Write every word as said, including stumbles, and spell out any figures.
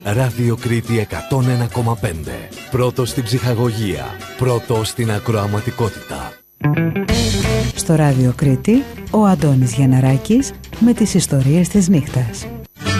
Ράδιο Κρήτη εκατόν ένα κόμμα πέντε. Πρώτο στην ψυχαγωγία. Πρώτο στην ακροαματικότητα. Στο Ράδιο Κρήτη, ο Αντώνης Γιανναράκης με τις ιστορίες της νύχτας.